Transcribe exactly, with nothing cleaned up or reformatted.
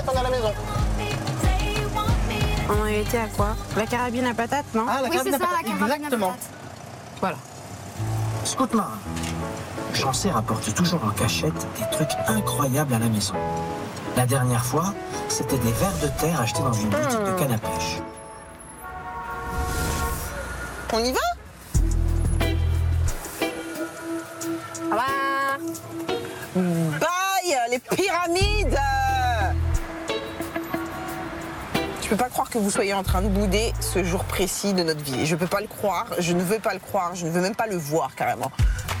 attendre à la maison. On en était à quoi? La carabine à patates, non? Ah, la Oui, c'est carabine à ça, la patates, carabine à exactement. patates. Voilà. Scout marin. Jean-C rapporte toujours en cachette des trucs incroyables à la maison. La dernière fois, c'était des vers de terre achetés dans une boutique de canne à pêche. On y va? Ah bah... Bye, les pyramides! Je peux pas croire que vous soyez en train de bouder ce jour précis de notre vie. Je peux pas le croire, je ne veux pas le croire, je ne veux même pas le voir carrément.